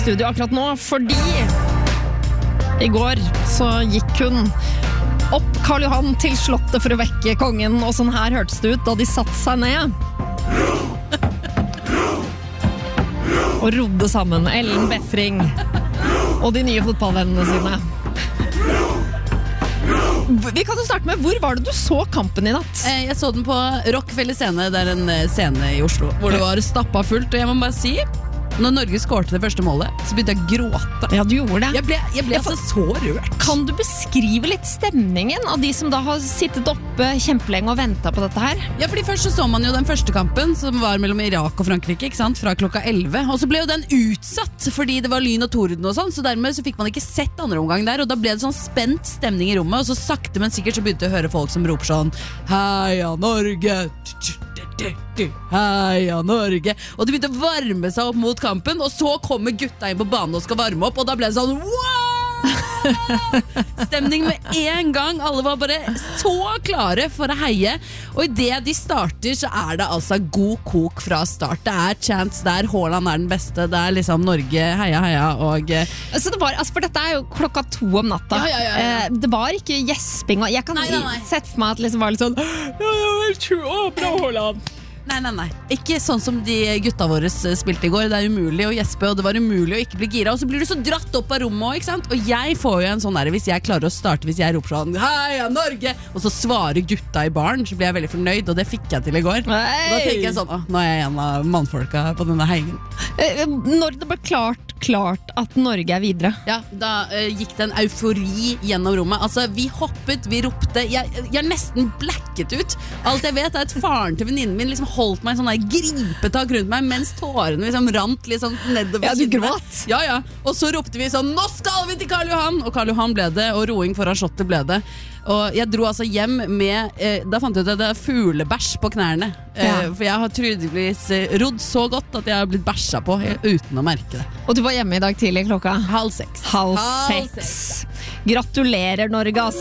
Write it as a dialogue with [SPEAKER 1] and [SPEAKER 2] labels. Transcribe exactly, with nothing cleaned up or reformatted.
[SPEAKER 1] studio akkurat nå, fordi i går så gikk hun opp Karl Johan til slottet for å vekke kongen, og sånn her hørtes det ut da de satt seg ned og rodde sammen Ellen Befring og de nye fotballvennene sine. Vi kan jo starte med, hvor var det du så kampen i natt?
[SPEAKER 2] Jeg så den på Rockefeller scene, det er en scene i Oslo hvor det var stappet fullt, og jeg må bare si, når Norge skårte det første målet, så begynte jeg å gråte.
[SPEAKER 1] Ja, du gjorde det.
[SPEAKER 2] Jeg ble, jeg ble altså så rørt.
[SPEAKER 1] Kan du beskrive litt stemningen av de som da har sittet oppe kjempelenge og ventet på dette her?
[SPEAKER 2] Ja, fordi først så så man jo den første kampen, som var mellom Irak og Frankrike, ikke sant? Fra klokka elleve, og så ble jo den utsatt, fordi det var lyn og torden og sånn, så dermed så fikk man ikke sett andre omgang der, og da ble det sånn spent stemning i rommet, og så sakte, men sikkert så begynte jeg å høre folk som roper sånn, Heia Norge! Heia Norge! Og de begynte å varme seg opp mot kampen, og så kommer gutta inn på banen og skal varme opp, og da ble det sånn wow! Stemning med en gang. Alle var bare så klare for å heie, og i det de starter så er det altså god kok fra start. Det er chance der, Haaland er den beste, det er liksom Norge, heia heia og
[SPEAKER 1] så det var, altså for dette er jo klokka to om natta.
[SPEAKER 2] ja, ja, ja, ja.
[SPEAKER 1] Eh, det var ikke gjesping, og jeg kan
[SPEAKER 2] nei, nei, nei.
[SPEAKER 1] sette for meg at det liksom var litt sånn ja, ja, å, bra Haaland.
[SPEAKER 2] Nei, nei, nei. Ikke sånn som de gutta våre spilte i går. Det er umulig å gjespe, og det var umulig å ikke bli gira. Og så blir du så dratt opp av rommet også, ikke sant? Og jeg får jo en sånn der, hvis jeg klarer å starte, hvis jeg roper sånn Heia Norge! Og så svarer gutta i baren, så blir jeg veldig fornøyd, og det fikk jeg til i går.
[SPEAKER 1] Hey.
[SPEAKER 2] Og da tenker jeg sånn, å, nå er jeg en av mannfolka på denne heigen.
[SPEAKER 1] Eh, når det ble klart, klart at Norge er videre.
[SPEAKER 2] Ja, da uh, gikk det en eufori gjennom rommet. Altså, vi hoppet, vi ropte, jeg, jeg nesten blacket ut. Alt jeg vet er at faren til venninnen min liksom holdt meg en sånn der gripetak rundt meg, mens tårene liksom rant liksom nedover.
[SPEAKER 1] Ja, du gråt.
[SPEAKER 2] Ja, ja. Og så ropte vi sånn, nå skal vi til Karl Johan! Og Karl Johan ble det, og roing foran slottet ble det. Og jeg dro altså hjem med, eh, da fant jeg ut at det er fuglebæsj på knærne. Eh,
[SPEAKER 1] Ja.
[SPEAKER 2] For jeg har tydeligvis eh, rodd så godt at jeg har blitt bæsja på, eh, uten å merke det.
[SPEAKER 1] Og du var hjemme i dag tidlig klokka?
[SPEAKER 2] Halv seks.
[SPEAKER 1] Halv
[SPEAKER 2] Halv
[SPEAKER 1] seks. Gratulerer, Norge, ass.